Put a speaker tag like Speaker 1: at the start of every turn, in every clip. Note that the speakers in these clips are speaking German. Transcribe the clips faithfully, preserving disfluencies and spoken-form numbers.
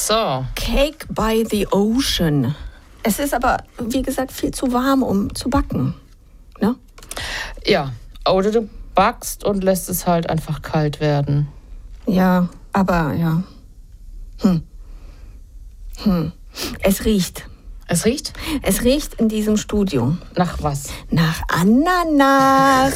Speaker 1: So.
Speaker 2: Cake by the Ocean. Es ist aber, wie gesagt, viel zu warm, um zu backen. Ne?
Speaker 1: Ja, oder du backst und lässt es halt einfach kalt werden.
Speaker 2: Ja, aber ja. Hm. Hm. Es riecht.
Speaker 1: Es riecht?
Speaker 2: Es riecht in diesem Studio.
Speaker 1: Nach was?
Speaker 2: Nach Ananas.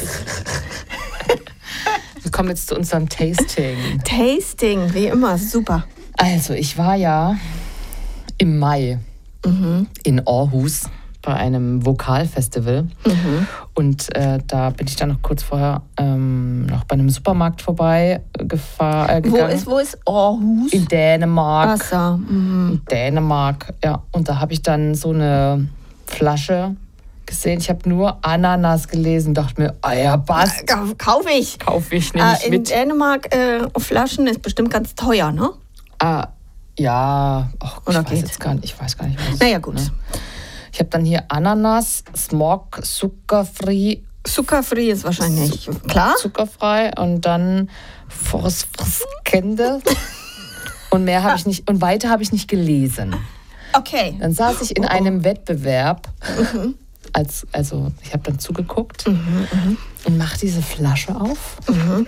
Speaker 1: Wir kommen jetzt zu unserem Tasting.
Speaker 2: Tasting, wie immer, super.
Speaker 1: Also, ich war ja im Mai mhm. in Aarhus bei einem Vokalfestival. Mhm. Und äh, da bin ich dann noch kurz vorher ähm, noch bei einem Supermarkt vorbei gefahren. Äh,
Speaker 2: wo, ist, wo ist Aarhus?
Speaker 1: In Dänemark.
Speaker 2: Ach so. Mhm.
Speaker 1: In Dänemark, ja. Und da habe ich dann so eine Flasche gesehen. Ich habe nur Ananas gelesen, dachte mir, ah ja, passt.
Speaker 2: Kaufe ich.
Speaker 1: Kaufe ich, nehme ich
Speaker 2: äh,
Speaker 1: mit.
Speaker 2: In Dänemark äh, Flaschen ist bestimmt ganz teuer, ne?
Speaker 1: Ah, ja. Och, ich
Speaker 2: Oder
Speaker 1: weiß
Speaker 2: geht?
Speaker 1: jetzt gar nicht, ich weiß gar nicht, was.
Speaker 2: Naja, gut. Ne?
Speaker 1: Ich habe dann hier Ananas, Smog, zuckerfrei.
Speaker 2: Zuckerfrei ist wahrscheinlich klar.
Speaker 1: Zuckerfrei und dann Phosphorskende. Und mehr habe ich nicht, und weiter habe ich nicht gelesen.
Speaker 2: Okay.
Speaker 1: Dann saß ich in einem Wettbewerb, mhm. als, also ich habe dann zugeguckt mhm, mhm. und mache diese Flasche auf mhm.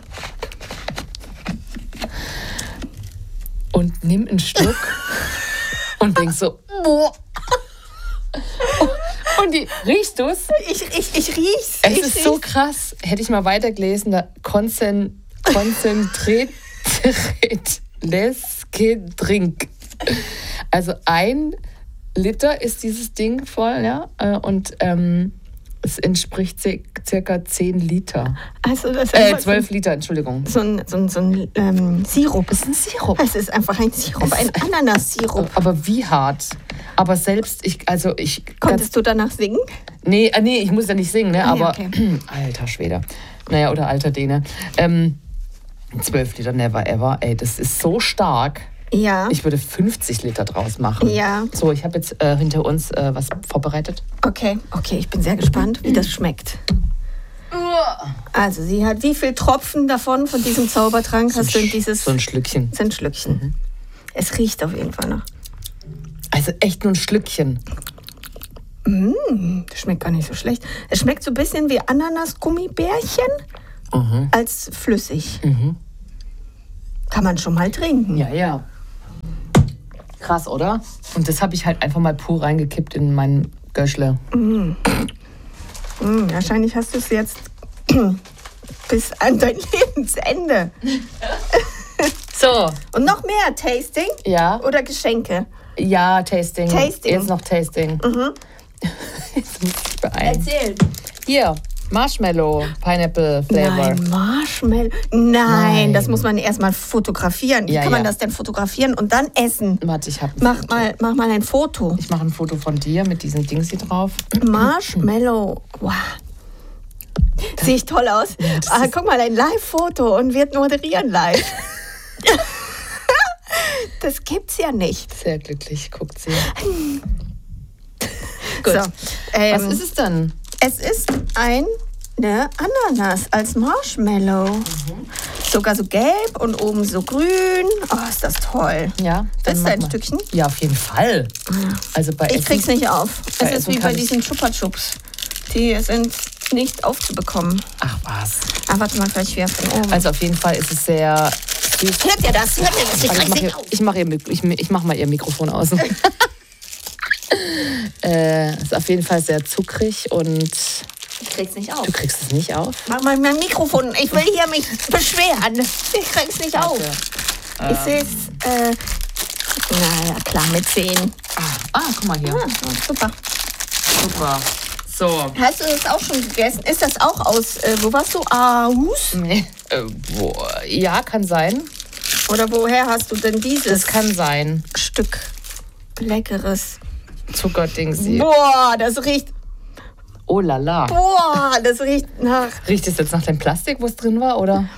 Speaker 1: und nimm einen Schluck und denk so, boah. Und die, riechst du es?
Speaker 2: Ich, ich, ich riech's.
Speaker 1: Es
Speaker 2: ich
Speaker 1: ist
Speaker 2: riech's.
Speaker 1: so krass. Hätte ich mal weitergelesen, da konzen, konzentriert Drink. Also ein Liter ist dieses Ding voll, ja. Und ähm, es entspricht circa zehn Liter.
Speaker 2: Also das ist
Speaker 1: äh, zwölf Liter, Entschuldigung.
Speaker 2: So ein, so ein, so ein ähm, Sirup.
Speaker 1: Es ist ein Sirup.
Speaker 2: Es ist einfach ein Sirup, ein Ananas-Sirup.
Speaker 1: Aber wie hart. Aber selbst, ich, also ich...
Speaker 2: Konntest du danach singen?
Speaker 1: Nee, äh, nee, ich muss ja nicht singen, ne?
Speaker 2: Ah,
Speaker 1: Aber,
Speaker 2: okay.
Speaker 1: alter Schwede. Naja, oder alter Däne. Ähm, zwölf Liter, never ever. Ey, das ist so stark.
Speaker 2: Ja.
Speaker 1: Ich würde fünfzig Liter draus machen.
Speaker 2: Ja.
Speaker 1: So, ich habe jetzt äh, hinter uns äh, was vorbereitet.
Speaker 2: Okay, okay, ich bin sehr gespannt, wie das schmeckt. Also, sie hat wie viel Tropfen davon, von diesem Zaubertrank
Speaker 1: so
Speaker 2: hast du in dieses...
Speaker 1: So ein Schlückchen.
Speaker 2: So ein Schlückchen. Mhm. Es riecht auf jeden Fall noch.
Speaker 1: Also echt nur ein Schlückchen.
Speaker 2: Mmh, das schmeckt gar nicht so schlecht. Es schmeckt so ein bisschen wie Ananas-Gummibärchen mhm. als flüssig. Mhm. Kann man schon mal trinken.
Speaker 1: Ja, ja. Krass, oder? Und das habe ich halt einfach mal pur reingekippt in meinen Göschle.
Speaker 2: Mm. Mm, wahrscheinlich hast du es jetzt bis an dein Lebensende.
Speaker 1: So.
Speaker 2: Und noch mehr Tasting?
Speaker 1: Ja.
Speaker 2: Oder Geschenke?
Speaker 1: Ja, Tasting.
Speaker 2: Tasting.
Speaker 1: Jetzt noch Tasting.
Speaker 2: Mhm.
Speaker 1: Jetzt muss ich beeilen.
Speaker 2: Erzähl.
Speaker 1: Hier. Marshmallow, Pineapple Flavor.
Speaker 2: Nein, Marshmallow. Nein, Nein, das muss man erstmal fotografieren. Wie
Speaker 1: ja,
Speaker 2: kann man
Speaker 1: ja.
Speaker 2: das denn fotografieren und dann essen?
Speaker 1: Warte, ich hab ein
Speaker 2: mach
Speaker 1: Foto.
Speaker 2: mal, mach mal ein Foto.
Speaker 1: Ich mache ein Foto von dir mit diesem Dings hier drauf.
Speaker 2: Marshmallow. Wow. Sehe ich toll aus? Ja, ah, guck mal, ein Live-Foto und wird moderieren live. Das gibt's ja nicht.
Speaker 1: Sehr glücklich, guckt sie.
Speaker 2: Gut. So, ähm,
Speaker 1: was ist es denn?
Speaker 2: Es ist eine Ananas als Marshmallow. Mhm. Sogar so gelb und oben so grün. Oh, ist das toll.
Speaker 1: Ja.
Speaker 2: Willst du ein
Speaker 1: mal.
Speaker 2: Stückchen?
Speaker 1: Ja, auf jeden Fall. Also bei
Speaker 2: ich
Speaker 1: Essen,
Speaker 2: krieg's nicht auf. Es ist wie bei
Speaker 1: ich...
Speaker 2: diesen Chupa Chups. Die sind nicht aufzubekommen.
Speaker 1: Ach was.
Speaker 2: Ah, warte mal, vielleicht wieder von oben.
Speaker 1: Also auf jeden Fall ist es sehr süß.
Speaker 2: Hört ihr das? Hört ihr das? Ich,
Speaker 1: ich mache ich mach ihr, ich, ich mach mal ihr Mikrofon aus. äh, ist auf jeden Fall sehr zuckrig und...
Speaker 2: Ich krieg's nicht auf.
Speaker 1: Du kriegst es nicht auf?
Speaker 2: Mach mal mein Mikrofon. Ich will hier mich beschweren. Ich krieg's nicht auf. Ähm. Ich seh's, äh... Na ja, klar, mit zehn.
Speaker 1: Ah, ah, guck mal hier.
Speaker 2: Ah, super.
Speaker 1: Super. So.
Speaker 2: Hast du das auch schon gegessen? Ist das auch aus, äh, wo warst du? Aarhus?
Speaker 1: Nee. Äh, wo, ja, kann sein.
Speaker 2: Oder woher hast du denn dieses
Speaker 1: Das kann sein.
Speaker 2: Stück leckeres
Speaker 1: Zuckerdingsi?
Speaker 2: Boah, das riecht...
Speaker 1: Oh la la.
Speaker 2: Boah, das riecht nach...
Speaker 1: Riecht es jetzt nach dem Plastik, wo es drin war, oder?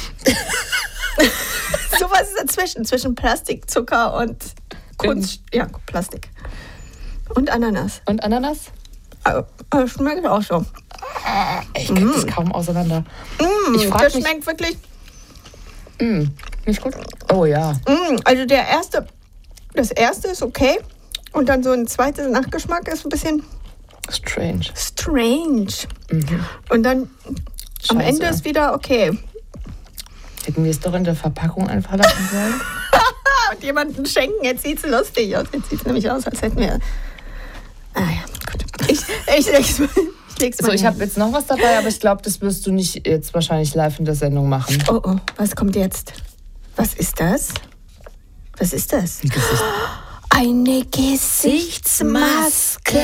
Speaker 2: Sowas ist dazwischen, zwischen Plastik, Zucker und Kunst... Ja, Plastik. Und Ananas.
Speaker 1: Und Ananas?
Speaker 2: Äh, schmeckt auch so.
Speaker 1: Ich krieg mm. das kaum auseinander.
Speaker 2: Mm,
Speaker 1: ich frag
Speaker 2: das
Speaker 1: mich,
Speaker 2: schmeckt wirklich...
Speaker 1: Mm, nicht gut? Oh ja.
Speaker 2: Mm, also der erste Das erste ist okay. Und dann so ein zweiter Nachgeschmack ist ein bisschen
Speaker 1: strange.
Speaker 2: Strange.
Speaker 1: Mhm.
Speaker 2: Und dann
Speaker 1: Scheiße.
Speaker 2: Am Ende ist wieder okay.
Speaker 1: Hätten wir es doch in der Verpackung einfach lassen sollen?
Speaker 2: Und jemanden schenken, jetzt sieht es lustig aus. Jetzt sieht es nämlich aus, als hätten wir... Ah ja, gut. Ich, ich leg's mal, ich leg's mal
Speaker 1: So, ich
Speaker 2: hin.
Speaker 1: habe jetzt noch was dabei, aber ich glaube, das wirst du nicht jetzt wahrscheinlich live in der Sendung machen.
Speaker 2: Oh, oh, was kommt jetzt? Was ist das? Was ist das?
Speaker 1: Ein Gesicht.
Speaker 2: Eine Gesichtsmaske.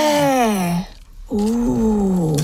Speaker 2: Uh.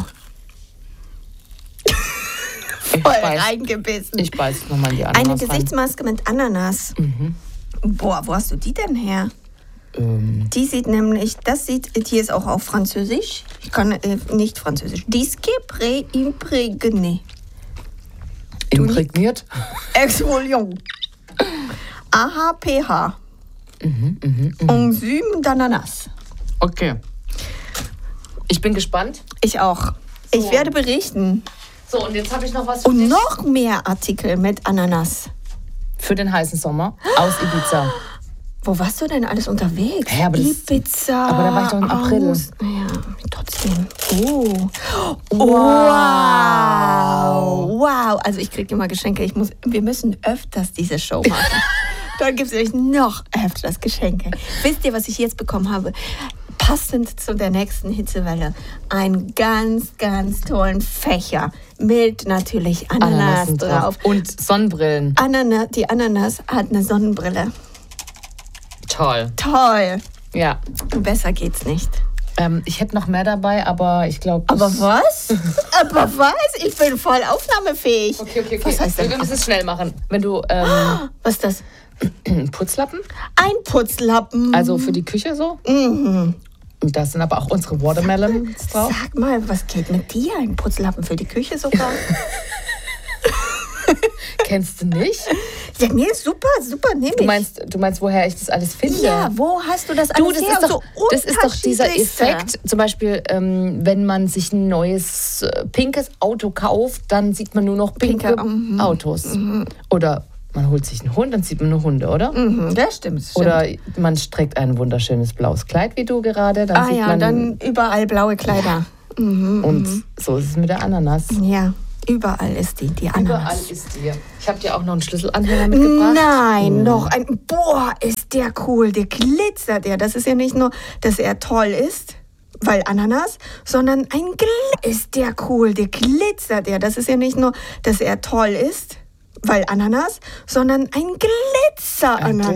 Speaker 1: Ich
Speaker 2: Voll
Speaker 1: beiß,
Speaker 2: reingebissen.
Speaker 1: ich beiß nochmal in die Ananas
Speaker 2: Eine
Speaker 1: rein.
Speaker 2: Gesichtsmaske mit Ananas.
Speaker 1: Mhm.
Speaker 2: Boah, wo hast du die denn her?
Speaker 1: Ähm,
Speaker 2: Die sieht nämlich, das sieht, hier ist auch auf Französisch. Ich kann äh, nicht Französisch. Disque pré-imprégné.
Speaker 1: imprägniert.
Speaker 2: Exfoliant. A H P H.
Speaker 1: Mhm, mhm, mhm.
Speaker 2: Enzyme d'Ananas.
Speaker 1: Okay. Ich bin gespannt.
Speaker 2: Ich auch. Ich
Speaker 1: So.
Speaker 2: werde berichten.
Speaker 1: So, und jetzt habe ich noch was für
Speaker 2: Und
Speaker 1: dich.
Speaker 2: noch mehr Artikel mit Ananas.
Speaker 1: Für den heißen Sommer aus Ibiza.
Speaker 2: Wo warst du denn alles unterwegs?
Speaker 1: Hä, aber das-
Speaker 2: Ibiza.
Speaker 1: aber da war ich doch im April.
Speaker 2: Aus, ja, trotzdem. Oh. Wow. Wow. Also ich kriege immer Geschenke. Ich muss, wir müssen öfters diese Show machen. Dann gibt es nämlich noch öfters Geschenke. Wisst ihr, was ich jetzt bekommen habe? Passend zu der nächsten Hitzewelle. Einen ganz, ganz tollen Fächer mit natürlich Ananas
Speaker 1: Ananasen
Speaker 2: drauf.
Speaker 1: Und Sonnenbrillen.
Speaker 2: Ananas, die Ananas hat eine Sonnenbrille.
Speaker 1: Toll.
Speaker 2: Toll.
Speaker 1: Ja.
Speaker 2: Besser geht's nicht.
Speaker 1: Ähm, ich hätte noch mehr dabei, aber ich glaube...
Speaker 2: Aber was? Aber was? Ich bin voll aufnahmefähig.
Speaker 1: Okay, okay, okay.
Speaker 2: Was heißt
Speaker 1: Wir
Speaker 2: denn?
Speaker 1: müssen es schnell machen. Wenn du ähm,
Speaker 2: Was ist das?
Speaker 1: Putzlappen,
Speaker 2: Ein Putzlappen.
Speaker 1: also für die Küche so.
Speaker 2: Mhm.
Speaker 1: Und da sind aber auch unsere Watermelons drauf.
Speaker 2: Sag mal, was geht mit dir? Ein Putzlappen für die Küche sogar?
Speaker 1: Kennst du nicht?
Speaker 2: Ja, nee, super, super, nehme
Speaker 1: Du
Speaker 2: ich.
Speaker 1: meinst, du meinst, woher ich das alles finde?
Speaker 2: Ja, wo hast du das alles
Speaker 1: Du, das
Speaker 2: her?
Speaker 1: ist, doch,
Speaker 2: So
Speaker 1: das ist doch dieser
Speaker 2: unterschiedlichste.
Speaker 1: Effekt. Zum Beispiel, ähm, wenn man sich ein neues äh, pinkes Auto kauft, dann sieht man nur noch pinke
Speaker 2: Pinke, mhm.
Speaker 1: Autos. Oder man holt sich einen Hund, dann sieht man nur Hunde, oder?
Speaker 2: Mhm, das stimmt. Das stimmt.
Speaker 1: Oder man trägt ein wunderschönes blaues Kleid, wie du gerade. Dann
Speaker 2: ah
Speaker 1: sieht
Speaker 2: ja,
Speaker 1: man,
Speaker 2: dann überall blaue Kleider. Mhm,
Speaker 1: und so ist es mit der Ananas.
Speaker 2: ja, überall ist die, die Ananas.
Speaker 1: Überall ist die. Ich habe dir auch noch einen Schlüsselanhänger mitgebracht.
Speaker 2: Nein, noch ein. Boah, ist der cool. Der glitzert ja. Das ist ja nicht nur, dass er toll ist, weil Ananas, sondern ein Gl ist der cool. Der glitzert ja. Das ist ja nicht nur, dass er toll ist, weil Ananas, sondern ein Glitzer-Ananas.